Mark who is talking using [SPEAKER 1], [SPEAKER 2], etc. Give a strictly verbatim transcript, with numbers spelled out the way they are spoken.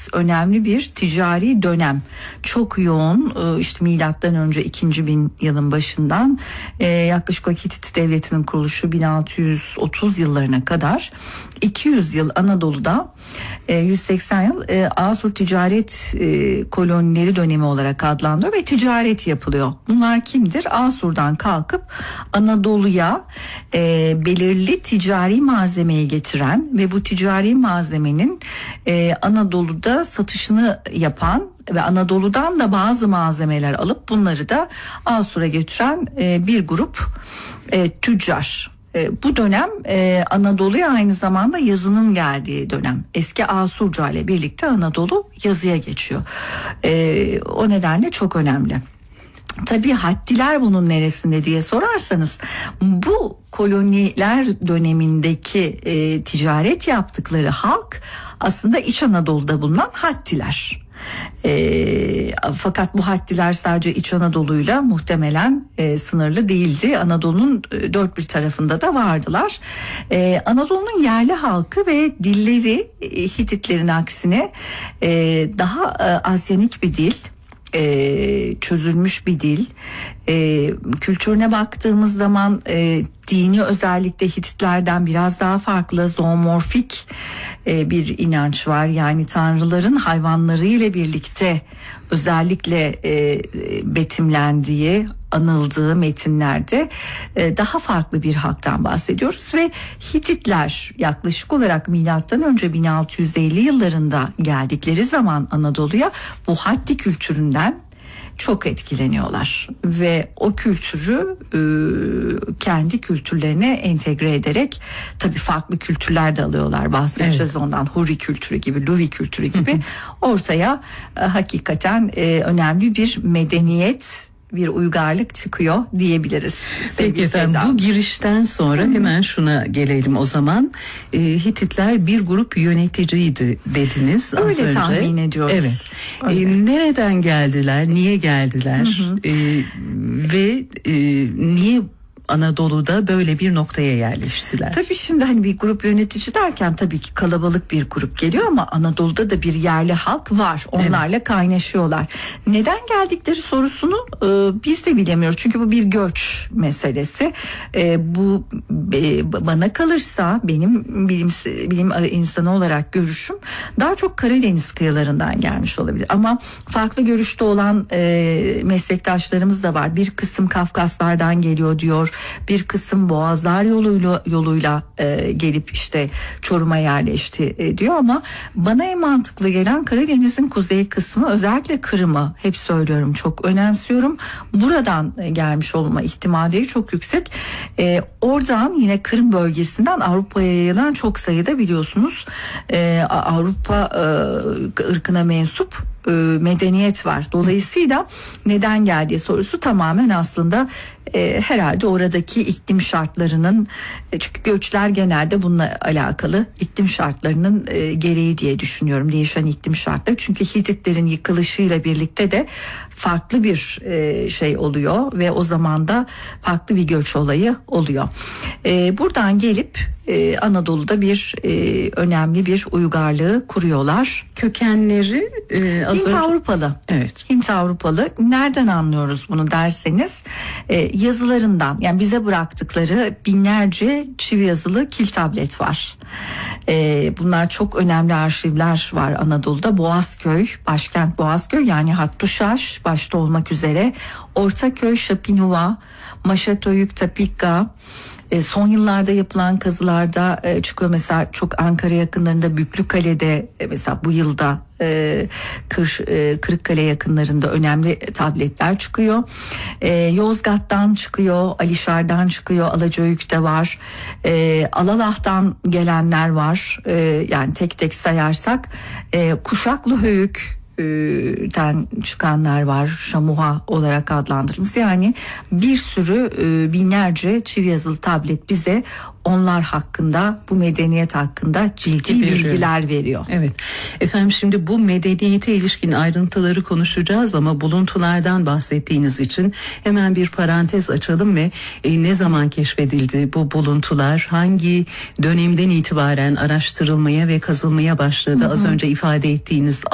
[SPEAKER 1] önemli bir ticari dönem. Çok yoğun, işte milattan önce ikinci bin yılın başından yaklaşık Hitit Devleti'nin kuruluşu bin altı yüz otuz yıllarına kadar iki yüz yıl Anadolu'da, yüz seksen yıl Asur ticaret kolonileri dönemi olarak adlandırılıyor ve ticaret yapılıyor. Bunlar kimdir? Asur'dan kalkıp Anadolu'ya e, belirli ticari malzemeyi getiren ve bu ticari malzemenin e, Anadolu'da satışını yapan ve Anadolu'dan da bazı malzemeler alıp bunları da Asur'a götüren e, bir grup e, tüccar. E, bu dönem e, Anadolu'ya aynı zamanda yazının geldiği dönem. Eski Asurca ile birlikte Anadolu yazıya geçiyor. E, o nedenle çok önemli. Tabii Hattiler bunun neresinde diye sorarsanız, bu koloniler dönemindeki e, ticaret yaptıkları halk aslında İç Anadolu'da bulunan Hattiler. E, fakat bu Hattiler sadece İç Anadolu'yla muhtemelen e, sınırlı değildi. Anadolu'nun e, dört bir tarafında da vardılar. E, Anadolu'nun yerli halkı ve dilleri e, Hititlerin aksine e, daha e, Asyanik bir dil. Ee, çözülmüş bir dil. Ee, kültürüne baktığımız zaman e, dini özellikle Hititlerden biraz daha farklı, zoomorfik e, bir inanç var. Yani tanrıların hayvanları ile birlikte özellikle e, betimlendiği, anıldığı metinlerde e, daha farklı bir halktan bahsediyoruz ve Hititler yaklaşık olarak milattan önce bin altı yüz elli yıllarında geldikleri zaman Anadolu'ya bu Hatti kültüründen çok etkileniyorlar ve o kültürü e, kendi kültürlerine entegre ederek, tabii farklı kültürler de alıyorlar, bahsedeceğiz evet. Ondan, Hurri kültürü gibi, Luvi kültürü gibi ortaya e, hakikaten e, önemli bir medeniyet, bir uygarlık çıkıyor diyebiliriz.
[SPEAKER 2] Peki efendim, Seda, bu girişten sonra Hı-hı. hemen şuna gelelim o zaman. E, Hititler bir grup yöneticiydi dediniz az
[SPEAKER 1] Öyle
[SPEAKER 2] önce.
[SPEAKER 1] tahmin ediyoruz.
[SPEAKER 2] Evet. E, nereden geldiler? Niye geldiler? E, ve e, niye Anadolu'da böyle bir noktaya yerleştiler?
[SPEAKER 1] Tabii şimdi hani bir grup yönetici derken tabii ki kalabalık bir grup geliyor ama Anadolu'da da bir yerli halk var. Onlarla evet. kaynaşıyorlar. Neden geldikleri sorusunu e, biz de bilemiyoruz. Çünkü bu bir göç meselesi. E, bu e, bana kalırsa benim bilim, bilim insanı olarak görüşüm daha çok Karadeniz kıyılarından gelmiş olabilir. Ama farklı görüşte olan e, meslektaşlarımız da var. Bir kısım Kafkaslardan geliyor diyor. Bir kısım Boğazlar yoluyla yoluyla e, gelip işte Çorum'a yerleşti e, diyor ama bana en mantıklı gelen Karadeniz'in kuzey kısmı, özellikle Kırım'ı hep söylüyorum, çok önemsiyorum. Buradan e, gelmiş olma ihtimalleri çok yüksek. E, oradan yine Kırım bölgesinden Avrupa'ya yayılan çok sayıda biliyorsunuz e, Avrupa e, ırkına mensup e, medeniyet var. Dolayısıyla neden geldiği sorusu tamamen aslında E, herhalde oradaki iklim şartlarının, e, çünkü göçler genelde bununla alakalı, iklim şartlarının e, gereği diye düşünüyorum, değişen iklim şartları. Çünkü Hititlerin yıkılışıyla birlikte de farklı bir e, şey oluyor ve o zaman da farklı bir göç olayı oluyor. E, buradan gelip e, Anadolu'da bir e, önemli bir uygarlığı kuruyorlar.
[SPEAKER 2] Kökenleri e, az
[SPEAKER 1] Hint
[SPEAKER 2] önce...
[SPEAKER 1] Avrupalı.
[SPEAKER 2] Evet.
[SPEAKER 1] Hint Avrupalı. Nereden anlıyoruz bunu derseniz, e, yazılarından, yani bize bıraktıkları binlerce çivi yazılı kil tablet var. E, bunlar çok önemli arşivler var Anadolu'da. Boğazköy, başkent Boğazköy, yani Hattuşaş başta olmak üzere Ortaköy, Şapinuva, Maşatoyuk, Tapikka. E, son yıllarda yapılan kazılarda e, çıkıyor. Mesela çok Ankara yakınlarında Büklükale'de e, mesela bu yılda e, Kır, e, Kırıkkale yakınlarında önemli tabletler çıkıyor. E, Yozgat'tan çıkıyor, Alişar'dan çıkıyor, Alacayük'te var. E, Alalah'tan gelenler var. E, yani tek tek sayarsak e, Kuşaklı Höyük den çıkanlar var, Şamuha olarak adlandırılmış. Yani bir sürü binlerce çivi yazılı tablet bize onlar hakkında, bu medeniyet hakkında ciddi bilgiler veriyor.
[SPEAKER 2] Evet. Efendim, şimdi bu medeniyete ilişkin ayrıntıları konuşacağız ama buluntulardan bahsettiğiniz için hemen bir parantez açalım ve e, ne zaman keşfedildi bu buluntular? Hangi dönemden itibaren araştırılmaya ve kazılmaya başladı? Hı hı. Az önce ifade ettiğiniz